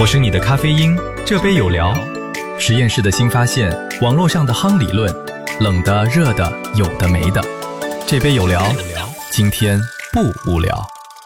我是你的咖啡因，这杯有聊。实验室的新发现，网络上的夯理论，冷的热的有的没的，这杯有聊，今天不无聊。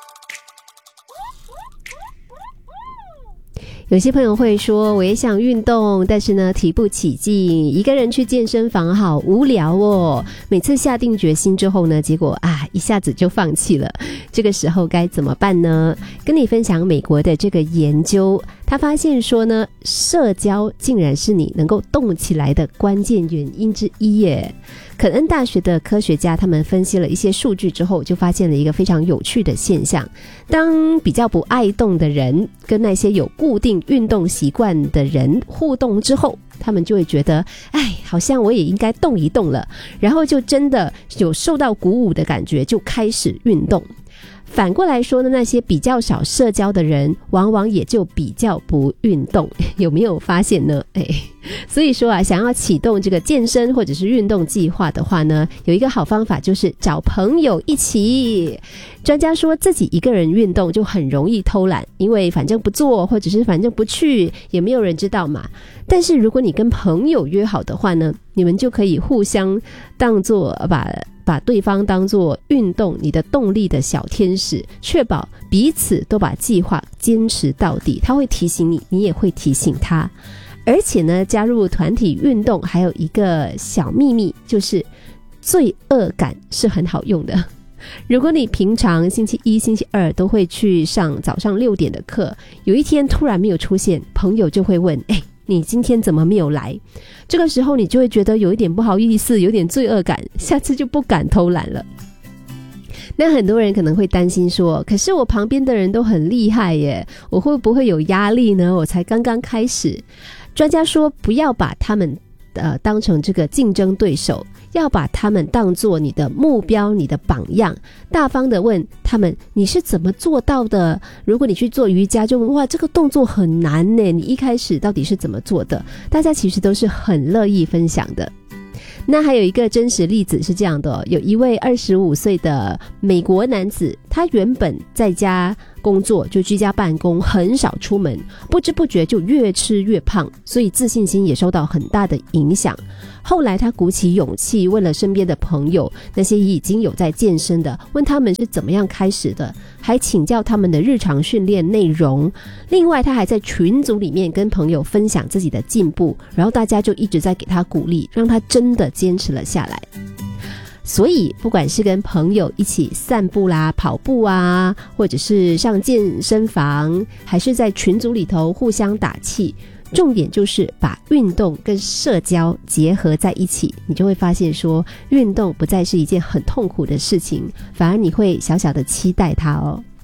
有些朋友会说，我也想运动，但是呢提不起劲，一个人去健身房好无聊哦。每次下定决心之后呢，结果一下子就放弃了。这个时候该怎么办呢？跟你分享美国的这个研究，他发现说呢，社交竟然是你能够动起来的关键原因之一耶。肯恩大学的科学家他们分析了一些数据之后，就发现了一个非常有趣的现象。当比较不爱动的人跟那些有固定运动习惯的人互动之后，他们就会觉得好像我也应该动一动了，然后就真的有受到鼓舞的感觉，就开始运动。反过来说呢，那些比较少社交的人往往也就比较不运动，有没有发现呢？所以说想要启动这个健身或者是运动计划的话呢，有一个好方法就是找朋友一起。专家说自己一个人运动就很容易偷懒，因为反正不做或者是反正不去也没有人知道嘛。但是如果你跟朋友约好的话呢，你们就可以互相当作把对方当作运动你的动力的小天使，确保彼此都把计划坚持到底。他会提醒你，你也会提醒他。而且呢，加入团体运动还有一个小秘密，就是罪恶感是很好用的。如果你平常星期一、星期二都会去上早上6点的课，有一天突然没有出现，朋友就会问你今天怎么没有来？这个时候你就会觉得有一点不好意思，有点罪恶感，下次就不敢偷懒了。那很多人可能会担心说，可是我旁边的人都很厉害耶，我会不会有压力呢？我才刚刚开始。专家说，不要把他们当成这个竞争对手，要把他们当作你的目标，你的榜样，大方的问他们你是怎么做到的。如果你去做瑜伽，就问哇，这个动作很难呢，你一开始到底是怎么做的？大家其实都是很乐意分享的。那还有一个真实例子是这样的有一位25岁的美国男子，他原本在家工作，就居家办公，很少出门，不知不觉就越吃越胖，所以自信心也受到很大的影响。后来他鼓起勇气问了身边的朋友，那些已经有在健身的，问他们是怎么样开始的，还请教他们的日常训练内容。另外他还在群组里面跟朋友分享自己的进步，然后大家就一直在给他鼓励，让他真的坚持了下来。所以不管是跟朋友一起散步啦、跑步啊，或者是上健身房，还是在群组里头互相打气，重点就是把运动跟社交结合在一起，你就会发现说，运动不再是一件很痛苦的事情，反而你会小小的期待它哦。